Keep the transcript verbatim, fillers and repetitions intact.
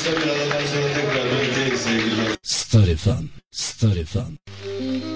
kısa bir aradan sonra tekrar birlikteyiz sevgili dostlar. Story Fun, Story Fun.